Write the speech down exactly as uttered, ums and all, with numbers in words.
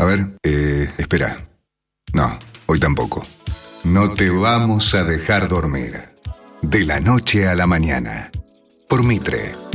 ver, eh, espera. No, hoy tampoco. No te vamos a dejar dormir. De la noche a la mañana. Por Mitre.